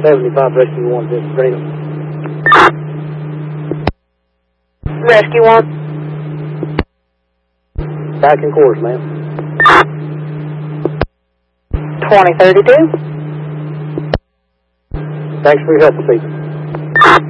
75 Rescue 1, this is Greenham. Rescue 1. Back in course, ma'am. 2032. Thanks for your help this evening.